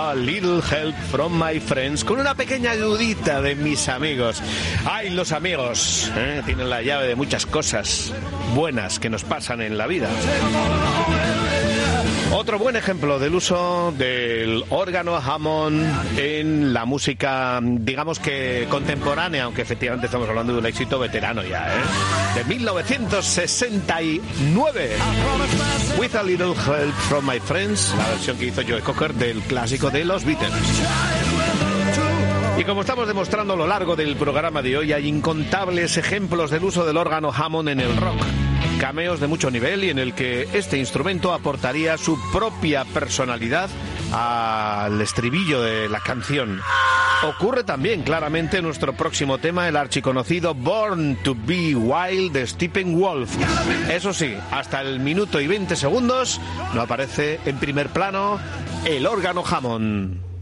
A Little Help from My Friends, con una pequeña ayudita de mis amigos. ¡Ay, los amigos! Tienen la llave de muchas cosas buenas que nos pasan en la vida. Otro buen ejemplo del uso del órgano Hammond en la música, digamos que contemporánea, aunque efectivamente estamos hablando de un éxito veterano ya, de 1969. With a Little Help from My Friends, la versión que hizo Joe Cocker del clásico de los Beatles. Y como estamos demostrando a lo largo del programa de hoy, hay incontables ejemplos del uso del órgano Hammond en el rock. Cameos de mucho nivel y en el que este instrumento aportaría su propia personalidad al estribillo de la canción. Ocurre también claramente en nuestro próximo tema, el archiconocido Born to Be Wild de Steppenwolf. Eso sí, hasta el minuto y 20 segundos no aparece en primer plano el órgano Hammond.